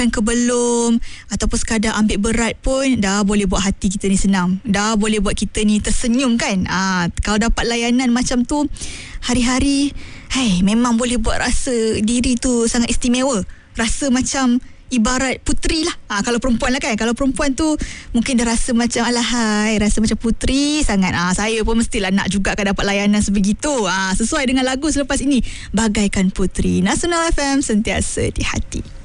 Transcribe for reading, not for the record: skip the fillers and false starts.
ke belum, ataupun sekadar ambil berat pun dah boleh buat hati kita ni senang, dah boleh buat kita ni tersenyum kan. Kalau dapat layanan macam tu hari-hari, memang boleh buat rasa diri tu sangat istimewa, rasa macam ibarat puteri lah. Kalau perempuan lah kan, kalau perempuan tu mungkin dah rasa macam alahai, rasa macam puteri sangat. Saya pun mestilah nak juga kan dapat layanan sebegitu. Sesuai dengan lagu selepas ini, Bagaikan Puteri. Nasional FM, sentiasa di hati.